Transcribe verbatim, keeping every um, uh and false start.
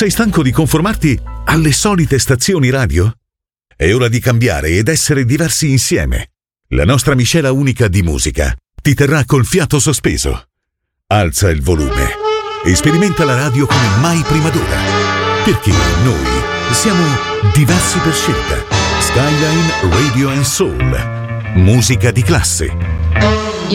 Sei stanco di conformarti alle solite stazioni radio? È ora di cambiare ed essere diversi insieme. La nostra miscela unica di musica ti terrà col fiato sospeso. Alza il volume e sperimenta la radio come mai prima d'ora. Perché noi siamo diversi per scelta. Skyline Radio and Soul. Musica di classe.